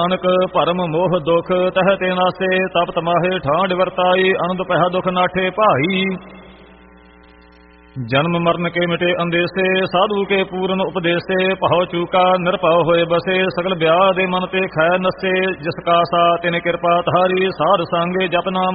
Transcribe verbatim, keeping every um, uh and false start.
ਨਾਨਕ ਭਰਮ ਮੋਹ ਦੁਖ ਤਹਿ ਤੇ ਨਾਸੇ, ਤਪ ਤਮਾਹੇ ਠਾਂਡ ਵਰਤਾਈ, ਅਨੰਦ ਪਹਿ ਦੁਖ ਨਾਠੇ ਭਾਈ। ਜਨਮ ਮਰਨ ਕੇ ਮਿਟੇ ਅੰਦੇਸੇ, ਸਾਧੂ ਕੇ ਪੂਰਨ ਉਪਦੇਸੇ, ਭਾਉ ਚੂਕਾ ਨਿਰਭਉ ਹੋਏ ਬਸੇ, ਸਗਲ ਵਿਆਹ ਦੇ ਮਨ ਤੇ ਖੈ ਨਸੇ, ਜਿਸ ਕਾ ਸਾ ਤਿਨ ਕਿਰਪਾ ਧਾਰੀ, ਸਾਧ ਸੰਗੇ ਜਪ ਨਾਮ